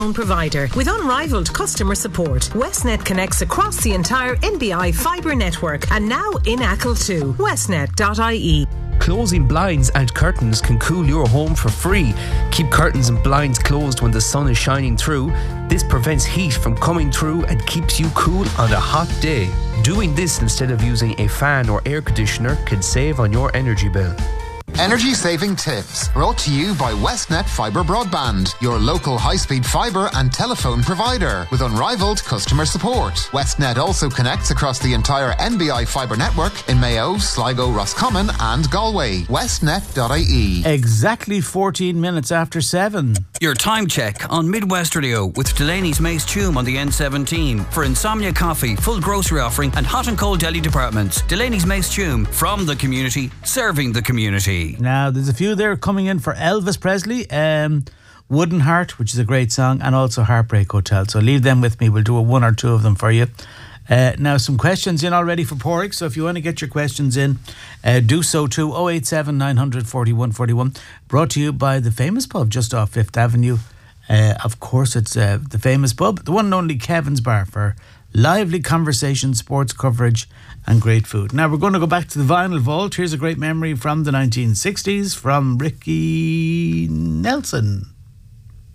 provider with unrivaled customer support. Westnet connects across the entire NBI fibre network and now in Achill too. Westnet.ie. Closing blinds and curtains can cool your home for free. Keep curtains and blinds closed when the sun is shining through. This prevents heat from coming through and keeps you cool on a hot day. Doing this instead of using a fan or air conditioner can save on your energy bill. Energy saving tips brought to you by Westnet Fibre Broadband, your local high-speed fibre and telephone provider with unrivaled customer support. Westnet also connects across the entire NBI fibre network in Mayo, Sligo, Roscommon and Galway. Westnet.ie. Exactly 14 minutes after 7. Your time check on Midwest Radio with Delaney's Mace Tume on the N17 for Insomnia Coffee, full grocery offering and hot and cold deli departments. Delaney's Mace Tume, from the community, serving the community. Now, there's a few there coming in for Elvis Presley, Wooden Heart, which is a great song, and also Heartbreak Hotel. So leave them with me. We'll do one or two of them for you. Now, some questions in already for Porrick. So if you want to get your questions in, do so too. 087 900 41 41. Brought to you by the famous pub just off 5th Avenue. Of course, it's the famous pub, the one and only Kevin's Bar, for lively conversation, sports coverage and great food. Now we're going to go back to the vinyl vault. Here's a great memory from the 1960s from Ricky Nelson.